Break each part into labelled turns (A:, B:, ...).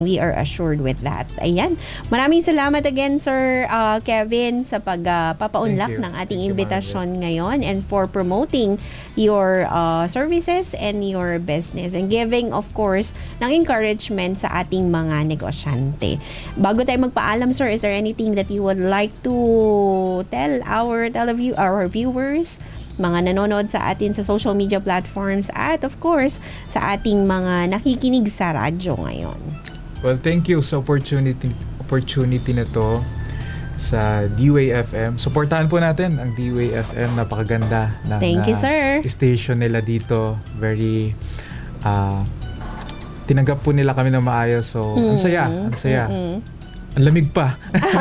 A: We are assured with that. Ayan. Maraming salamat again, Sir Kevin, sa pagpapaunlak ng ating imbitasyon ngayon and for promoting your services and your business and giving, of course, ng encouragement sa ating mga negosyante. Bago tayo magpaalam, Sir, is there anything that you would like to tell our viewers, mga nanonood sa atin sa social media platforms at, of course, sa ating mga nakikinig sa radyo ngayon?
B: Well, thank you sa opportunity na to sa D-Way FM. Supportahan po natin ang D-Way FM. Napakaganda ng
A: thank you, sir.
B: Station nila dito. Very tinanggap po nila kami na maayos. So, ang saya. Ang lamig pa.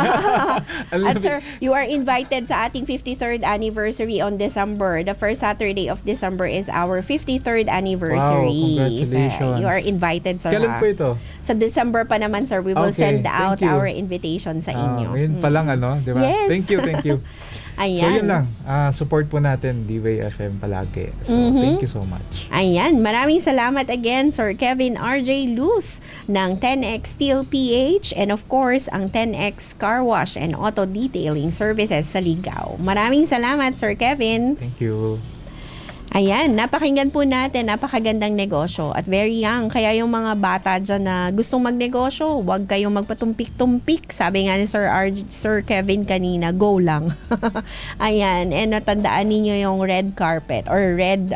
A: At sir, you are invited sa ating 53rd anniversary on December. The first Saturday of December is our 53rd anniversary.
B: Wow, congratulations.
A: You are invited, sir.
B: Kailan po ito?
A: Sa December pa naman, sir. We will send out our invitation sa inyo.
B: Ngayon pa lang, di ba?
A: Yes.
B: Thank you.
A: Ayan.
B: So yun lang, support po natin D-Way FM palagi. So thank you so much.
A: Ayan, maraming salamat again Sir Kevin R.J. Luz ng 10X Steel PH and of course ang 10X Car Wash and Auto Detailing Services sa Ligao. Maraming salamat Sir Kevin.
B: Thank you.
A: Ayan, napakinggan po natin, napakagandang negosyo at very young. Kaya yung mga bata dyan na gustong magnegosyo, huwag kayong magpatumpik-tumpik. Sabi nga ni Sir Kevin kanina, go lang. Ayan, and natandaan ninyo yung red carpet or red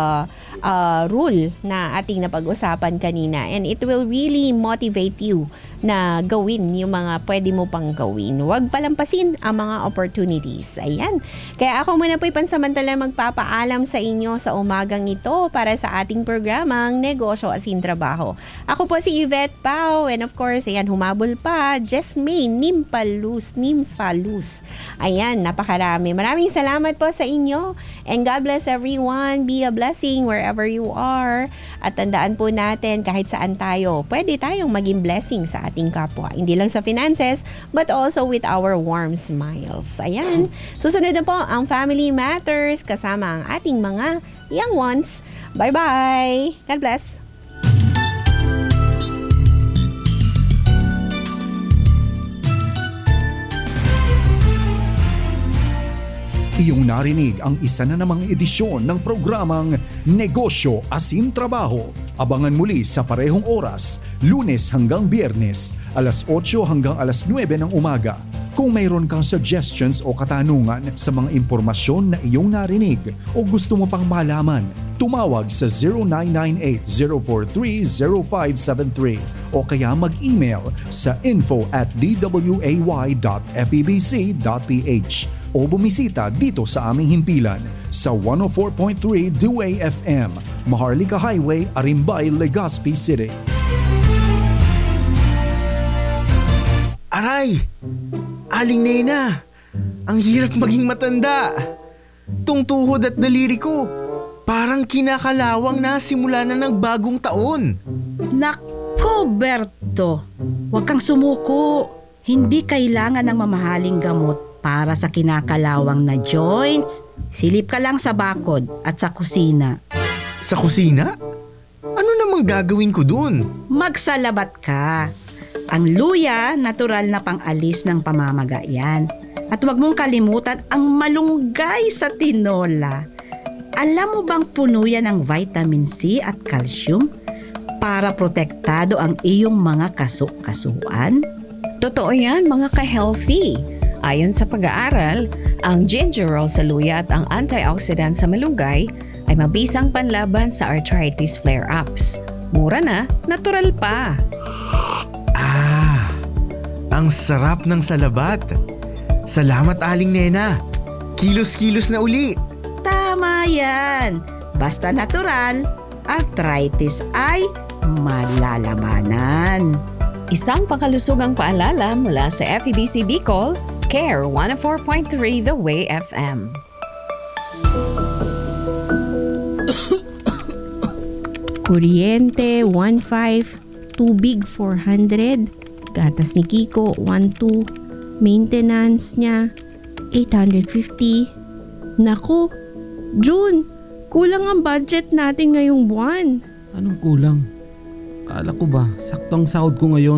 A: rule na ating napag-usapan kanina. And it will really motivate you na gawin yung mga pwede mo pang gawin. Huwag palampasin ang mga opportunities. Ayan. Kaya ako muna po'y pansamantala magpapaalam sa inyo sa umagang ito para sa ating programang Negosyo Asin Trabaho. Ako po si Yvette Pau and of course, ayan, humabol pa, Jesmaine Nymphalus. Ayan, napakarami. Maraming salamat po sa inyo and God bless everyone. Be a blessing wherever you are. At tandaan po natin kahit saan tayo, pwede tayong maging blessing sa ating kapwa. Hindi lang sa finances, but also with our warm smiles. Ayan. Susunod na po ang Family Matters kasama ang ating mga young ones. Bye-bye! God bless!
C: Iyong narinig ang isa na namang edisyon ng programang Negosyo Asin Trabaho. Abangan muli sa parehong oras, Lunes hanggang Biyernes, alas 8 hanggang alas 9 ng umaga. Kung mayroon kang suggestions o katanungan sa mga impormasyon na iyong narinig o gusto mo pang malaman, tumawag sa 0998-043-0573 o kaya mag-email sa info@dway.febc.ph o bumisita dito sa aming himpilan sa 104.3 D-Way FM, Maharlika Highway, Arimbay, Legazpi City.
D: Aray! Aling Nena! Ang hirap maging matanda! Tungtuhod at daliri ko, parang kinakalawang na simula na ng bagong taon.
E: Nako, Berto! Huwag kang sumuko. Hindi kailangan ng mamahaling gamot para sa kinakalawang na joints. Silip ka lang sa bakod at sa kusina.
D: Sa kusina? Ano namang gagawin ko dun?
E: Magsalabat ka. Ang luya, natural na pang-alis ng pamamaga yan. At huwag mong kalimutan ang malunggay sa tinola. Alam mo bang puno yan ng vitamin C at calcium para protektado ang iyong mga kasu-kasuan?
F: Totoo yan mga ka-healthy. Ayon sa pag-aaral, ang gingerol sa luya at ang antioxidant sa malunggay ay mabisang panlaban sa arthritis flare-ups. Mura na, natural pa.
D: Ang sarap ng salabat. Salamat, Aling Nena. Kilos-kilos na uli.
E: Tama yan. Basta natural, arthritis ay malalabanan.
F: Isang pangkalusugang paalala mula sa FEBC Bicol, Care 104.3 The Way FM.
A: Kuryente, 1.5. Tubig, 400. Gatas ni Kiko, 1.2. Maintenance niya, 850. Naku, June, kulang ang budget natin ngayong buwan.
G: Anong kulang? Kala ko ba, saktong sahod ko ngayon.